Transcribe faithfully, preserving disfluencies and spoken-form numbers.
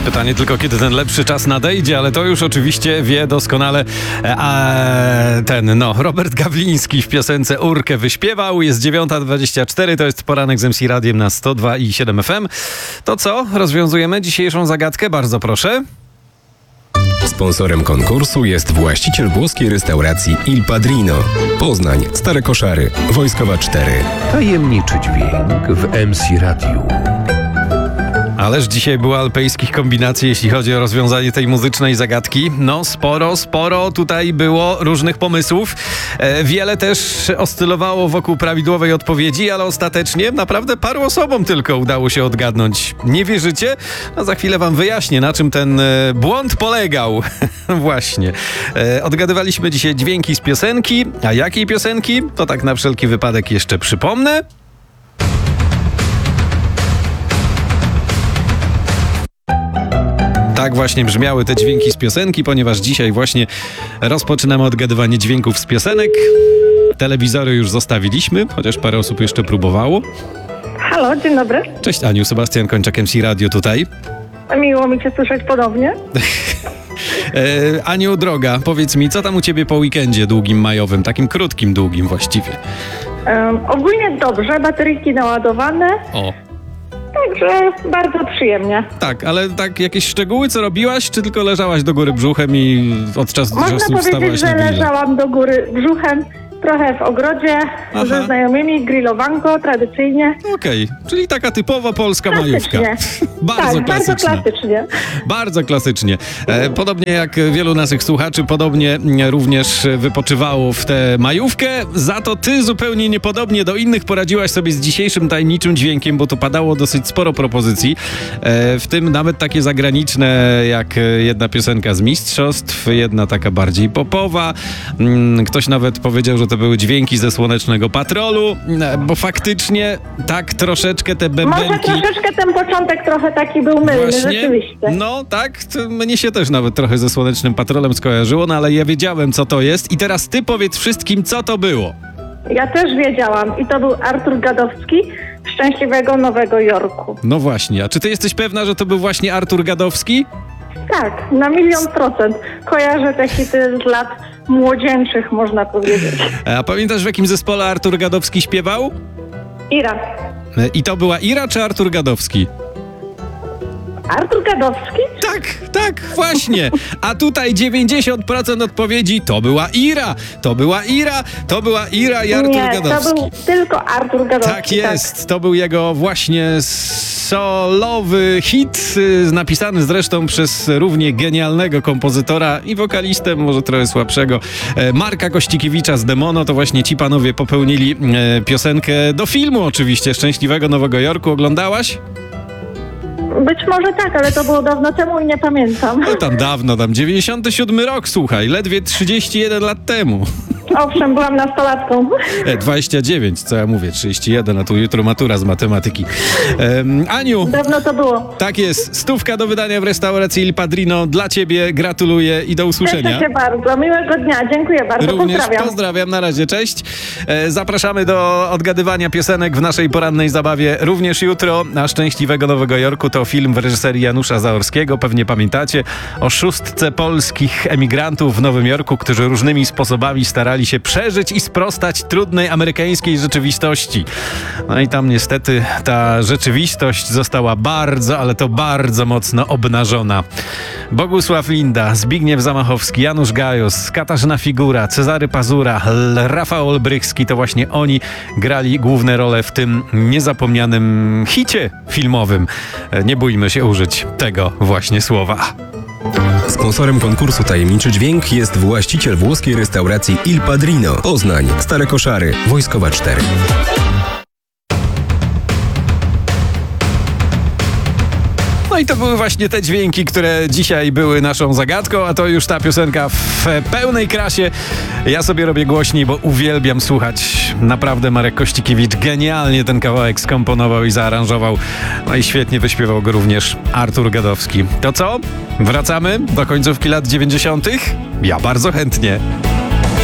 Pytanie tylko, kiedy ten lepszy czas nadejdzie, ale to już oczywiście wie doskonale a, ten, no, Robert Gawliński w piosence Urkę wyśpiewał. Jest dziewiąta dwadzieścia cztery, to jest poranek z M C Radiem na sto dwa i siedem F M. To co? Rozwiązujemy dzisiejszą zagadkę? Bardzo proszę. Sponsorem konkursu jest właściciel włoskiej restauracji Il Padrino. Poznań, Stare Koszary, Wojskowa cztery. Tajemniczy dźwięk w M C Radiu. Ależ dzisiaj było alpejskich kombinacji, jeśli chodzi o rozwiązanie tej muzycznej zagadki. No sporo, sporo tutaj było różnych pomysłów. E, wiele też oscylowało wokół prawidłowej odpowiedzi, ale ostatecznie naprawdę paru osobom tylko udało się odgadnąć. Nie wierzycie? No za chwilę wam wyjaśnię, na czym ten e, błąd polegał. Właśnie. E, odgadywaliśmy dzisiaj dźwięki z piosenki. A jakiej piosenki? To tak na wszelki wypadek jeszcze przypomnę. Tak właśnie brzmiały te dźwięki z piosenki, ponieważ dzisiaj właśnie rozpoczynamy odgadywanie dźwięków z piosenek. Telewizory już zostawiliśmy, chociaż parę osób jeszcze próbowało. Halo, dzień dobry. Cześć Aniu, Sebastian Kończak, M C Radio tutaj. Miło mi cię słyszeć ponownie. e, Aniu, droga, powiedz mi, co tam u ciebie po weekendzie długim majowym, takim krótkim, długim właściwie? Um, ogólnie dobrze, bateryjki naładowane. O. Także bardzo przyjemnie. Tak, ale tak jakieś szczegóły, co robiłaś, czy tylko leżałaś do góry brzuchem i od czasu do Można czasu powiedzieć, wstawałaś że na grilla? leżałam do góry brzuchem, trochę w ogrodzie, Aha. ze znajomymi, grillowanko, tradycyjnie. Okej, okay. Czyli taka typowa polska Klasycznie. majówka. Bardzo tak, klasycznie. bardzo klasycznie. Bardzo klasycznie. E, podobnie jak wielu naszych słuchaczy, podobnie również wypoczywało w tę majówkę. Za to ty zupełnie niepodobnie do innych poradziłaś sobie z dzisiejszym tajemniczym dźwiękiem, bo tu padało dosyć sporo propozycji. E, w tym nawet takie zagraniczne, jak jedna piosenka z mistrzostw, jedna taka bardziej popowa. Mm, ktoś nawet powiedział, że to były dźwięki ze Słonecznego Patrolu, bo faktycznie tak troszeczkę te bębenki... Może troszeczkę ten początek trochę taki był mylny, Właśnie, rzeczywiście. no tak, to mnie się też nawet trochę ze Słonecznym Patrolem skojarzyło, no ale ja wiedziałem, co to jest i teraz ty powiedz wszystkim, co to było. Ja też wiedziałam i to był Artur Gadowski, Szczęśliwego Nowego Jorku. No właśnie, a czy ty jesteś pewna, że to był właśnie Artur Gadowski? Tak, na milion procent. Kojarzę te hity z lat młodzieńczych, można powiedzieć. A pamiętasz, w jakim zespole Artur Gadowski śpiewał? Ira. I to była Ira czy Artur Gadowski? Artur Gadowski? Tak, tak, właśnie. A tutaj dziewięćdziesiąt procent odpowiedzi to była Ira, to była Ira, to była Ira i Artur Nie, Gadowski. to był tylko Artur Gadowski. Tak jest, tak. To był jego właśnie solowy hit, napisany zresztą przez równie genialnego kompozytora i wokalistę, może trochę słabszego, Marka Kościkiewicza z Demono. To właśnie ci panowie popełnili piosenkę do filmu oczywiście, Szczęśliwego Nowego Jorku. Oglądałaś? Być może tak, ale to było dawno temu i nie pamiętam. No tam dawno, tam dziewięćdziesiąty siódmy rok, słuchaj, ledwie trzydzieści jeden lat temu. Owszem, byłam nastolatką. E, dwadzieścia dziewięć, co ja mówię, trzydzieści jeden, a tu jutro matura z matematyki. Um, Aniu. Dawno to było. Tak jest, stówka do wydania w restauracji Il Padrino. Dla ciebie gratuluję i do usłyszenia. Cieszę się bardzo, miłego dnia, dziękuję bardzo, Również pozdrawiam. pozdrawiam, na razie, cześć. E, zapraszamy do odgadywania piosenek w naszej porannej zabawie również jutro. A Szczęśliwego Nowego Jorku to film w reżyserii Janusza Zaorskiego, pewnie pamiętacie, o szóstce polskich emigrantów w Nowym Jorku, którzy różnymi sposobami starali się przeżyć i sprostać trudnej amerykańskiej rzeczywistości. No i tam niestety ta rzeczywistość została bardzo, ale to bardzo mocno obnażona. Bogusław Linda, Zbigniew Zamachowski, Janusz Gajos, Katarzyna Figura, Cezary Pazura, Rafał Olbrychski, to właśnie oni grali główne role w tym niezapomnianym hicie filmowym. Nie bójmy się użyć tego właśnie słowa. Sponsorem konkursu Tajemniczy Dźwięk jest właściciel włoskiej restauracji Il Padrino. Poznań, Stare Koszary, Wojskowa cztery. No i to były właśnie te dźwięki, które dzisiaj były naszą zagadką, a to już ta piosenka w pełnej krasie. Ja sobie robię głośniej, bo uwielbiam słuchać. Naprawdę Marek Kościkiewicz genialnie ten kawałek skomponował i zaaranżował. No i świetnie wyśpiewał go również Artur Gadowski. To co? Wracamy do końcówki lat dziewięćdziesiątych? Ja bardzo chętnie.